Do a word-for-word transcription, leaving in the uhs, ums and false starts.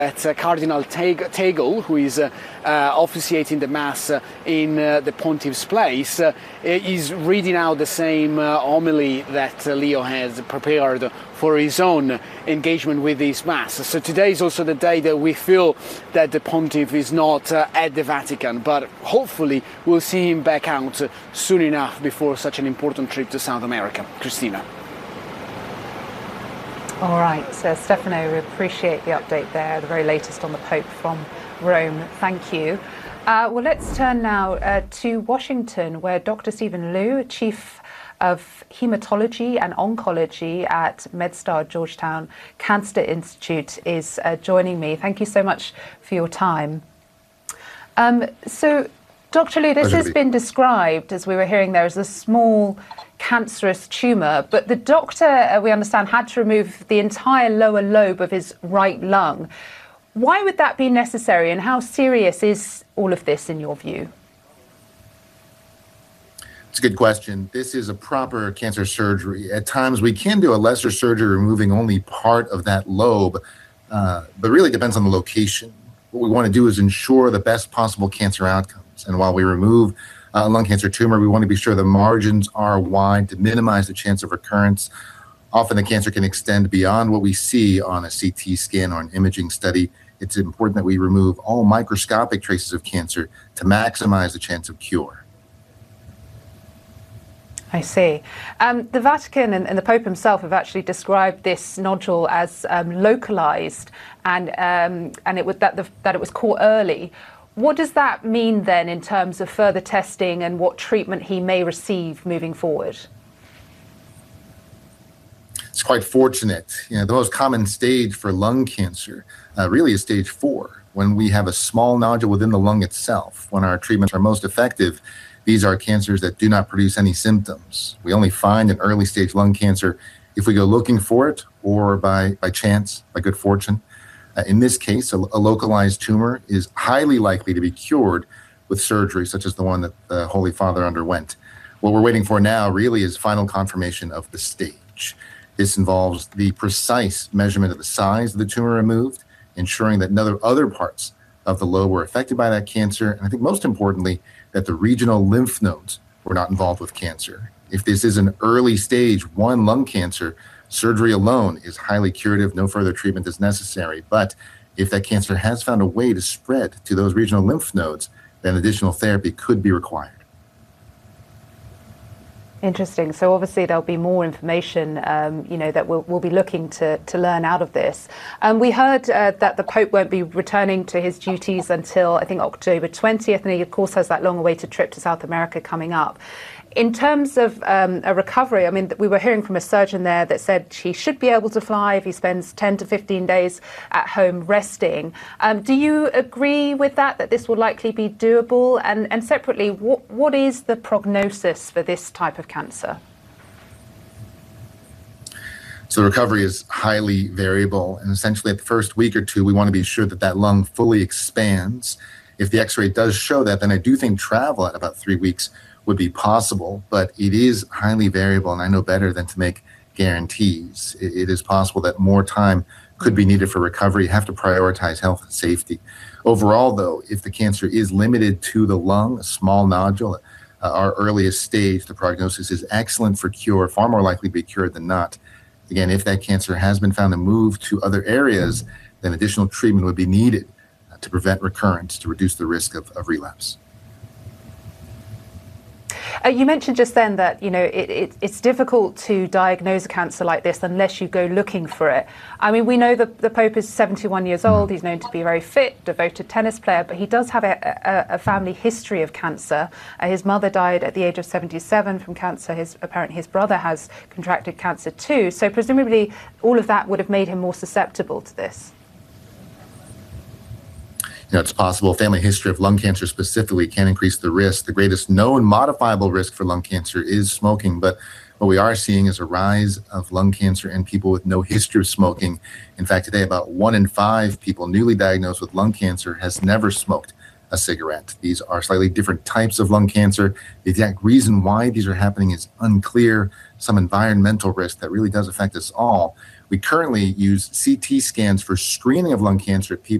That uh, Cardinal Tagle, who is uh, uh, officiating the Mass uh, in uh, the Pontiff's place, uh, is reading out the same uh, homily that uh, Leo has prepared for his own engagement with this Mass. So today is also the day that we feel that the Pontiff is not uh, at the Vatican, but hopefully we'll see him back out uh, soon enough before such an important trip to South America. Christina. All right, so Stefano, we appreciate the update there, the very latest on the Pope from Rome. Thank you. Uh, well, let's turn now uh, to Washington, where Doctor Stephen Liu, Chief of Hematology and Oncology at MedStar Georgetown Cancer Institute, is uh, joining me. Thank you so much for your time. Um, so, Doctor Liu, this has been described, as we were hearing there, as a small cancerous tumour, but the doctor, uh, we understand, had to remove the entire lower lobe of his right lung. Why would that be necessary, and how serious is all of this in your view? It's a good question. This is a proper cancer surgery. At times we can do a lesser surgery removing only part of that lobe, uh, but really depends on the location. What we want to do is ensure the best possible cancer outcomes. And while we remove a lung cancer tumor, we want to be sure the margins are wide to minimize the chance of recurrence. Often the cancer can extend beyond what we see on a C T scan or an imaging study. It's important that we remove all microscopic traces of cancer to maximize the chance of cure. I see. Um, the Vatican and, and the Pope himself have actually described this nodule as um, localized, and um, and it would that the, that it was caught early. What does that mean then in terms of further testing and what treatment he may receive moving forward? It's quite fortunate. You know, the most common stage for lung cancer uh, really is stage four, when we have a small nodule within the lung itself. When our treatments are most effective, these are cancers that do not produce any symptoms. We only find an early stage lung cancer if we go looking for it or by, by chance, by good fortune. Uh, in this case, a, a localized tumor is highly likely to be cured with surgery, such as the one that the Holy Father underwent. What we're waiting for now really is final confirmation of the stage. This involves the precise measurement of the size of the tumor removed, ensuring that none other parts of the lobe were affected by that cancer, and I think most importantly, that the regional lymph nodes were not involved with cancer. If this is an early stage one lung cancer, surgery alone is highly curative, no further treatment is necessary. But if that cancer has found a way to spread to those regional lymph nodes, then additional therapy could be required. Interesting. So obviously there'll be more information, um, you know, that we'll, we'll be looking to, to learn out of this. Um, we heard uh, that the Pope won't be returning to his duties until, I think, October twentieth, and he, of course, has that long-awaited trip to South America coming up. In terms of um, a recovery, I mean, we were hearing from a surgeon there that said he should be able to fly if he spends ten to fifteen days at home resting. Um, do you agree with that, that this will likely be doable? And, and separately, what, what is the prognosis for this type of cancer? So the recovery is highly variable. And essentially at the first week or two, we want to be sure that that lung fully expands. If the x-ray does show that, then I do think travel at about three weeks would be possible, but it is highly variable, and I know better than to make guarantees. It, it is possible that more time could be needed for recovery. You have to prioritize health and safety. Overall, though, if the cancer is limited to the lung, a small nodule, uh, our earliest stage, the prognosis is excellent for cure, far more likely to be cured than not. Again, if that cancer has been found to move to other areas, then additional treatment would be needed uh, to prevent recurrence, to reduce the risk of, of relapse. Uh, you mentioned just then that, you know, it, it, it's difficult to diagnose a cancer like this unless you go looking for it. I mean, we know that the Pope is seventy-one years old. He's known to be a very fit, devoted tennis player, but he does have a, a, a family history of cancer. Uh, his mother died at the age of seventy-seven from cancer. His, apparently his brother has contracted cancer too. So presumably all of that would have made him more susceptible to this. You know, it's possible family history of lung cancer specifically can increase the risk. The greatest known modifiable risk for lung cancer is smoking, but what we are seeing is a rise of lung cancer in people with no history of smoking. In fact, today about one in five people newly diagnosed with lung cancer has never smoked a cigarette. These are slightly different types of lung cancer. The exact reason why these are happening is unclear. Some environmental risk that really does affect us all. We currently use C T scans for screening of lung cancer at people